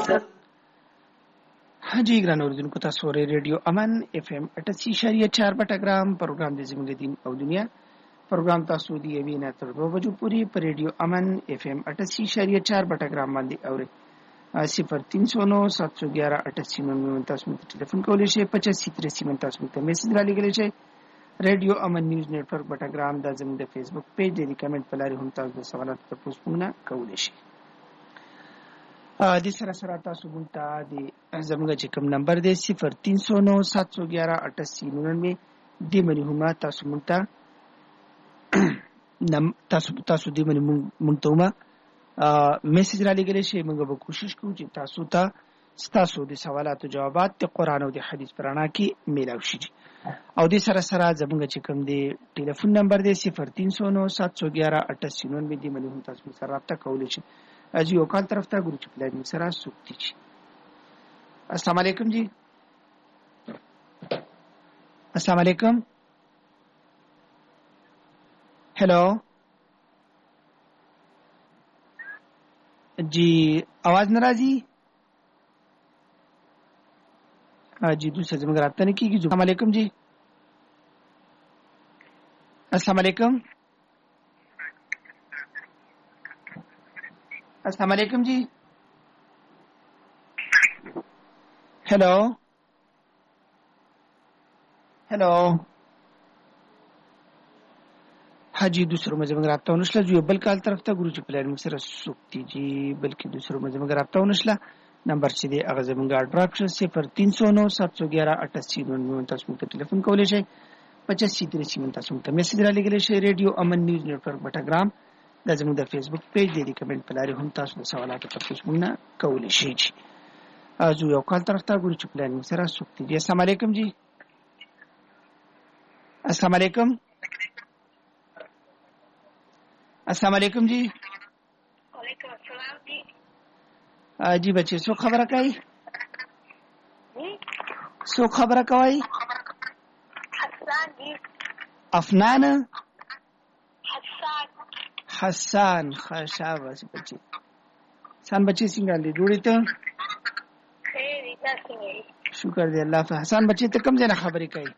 हाजी ګران اوریدونکو تاسو ورې ریډیو امن اف ام 88.4 بټګرام پروګرام د زموږ دین او دنیا پروګرام تاسو دی وینا تر 2 بجو پوری پر ریډیو امن اف ام 88.4 بټګرام باندې اوري 0309 711 88 تاسو ته ټلیفون کولای شئ 85 تاسو ته میسج را لګولای شئ ریډیو امن نیوز نتورک بټګرام د زموږ د فیسبوک پیج د کمنټ په لاري هم تاسو د سوالات په پوسټونه کولای شئ د سره تاسو مونږ د زموږ چې کوم نمبر دی 0309 711 88 د منی هم تاسو مونږ ته تاسو د منی مونږ ته میسج را لګلی شي موږ به کوشش کوو چې تاسو د سوالاتو جوابات د قران او د حدیث پرانا کې میلاو شي او د سره زموږ چې کوم دی ټلیفون نمبر دی 0309 711 88 د منی هم تاسو سره رابطه کولای شئ اجي او کال طرف ته ګورو چې پلان سره سوکتي شي السلام علیکم جی السلام علیکم हेलो जी आवाज नाराजी जी दूसरे से मगर आता नहीं की अस्सलाम वालेकुम जी अस्सलाम वालेकुम अस्सलाम वालेकुम जी हेलो हेलो हाजी दूसरों में जब रابطه ونشله جو بل کال طرف ته ګورو چې پلان سره سوکتي جی بلکې دوسرو में जब رابطه ونشله نمبر چې دی هغه زمونږ ډراپ شو 0309 711 88 تاسو ته ټلیفون کولای شئ 85 تاسو ته میسج را لګولای شئ ریډیو امن نیوز نتورک بټګرام د زموږ د فیسبوک پیج دی کمنټ په لاري هم تاسو سوالات په پوښتنه کولای شئ جو یو کال طرف ته ګورو چې پلان سره سوکتي جی السلام علیکم جی السلام علیکم السلام علیکم جی وعلیکم السلام جی جی بچے سو خبره کوي سو خبره کوي حسان جی افنان حسان خشابه بچي سان بچي څنګه دي جوړی ته خیر تاسو شکر دی الله ته حسن بچي ته کوم ځای خبرې کوي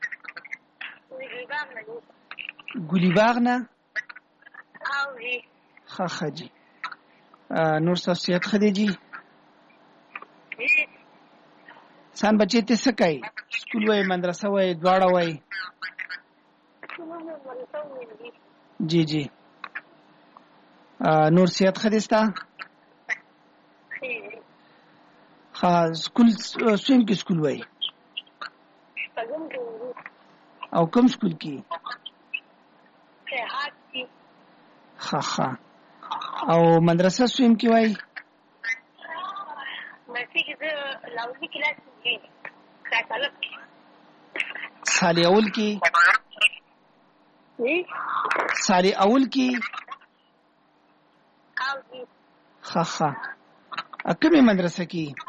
ګلی باغ نه خا جی نور صحت خدي جی سان بچي ته څه کوي سکول وای مدرسه وای دواړه وای جی جی نور صحت خدي ستا خا سکول سویم کې سکول وای او کوم سکول کې خا او مدرسه سویم کې وای سالی اول کې خا کومه مدرسه کې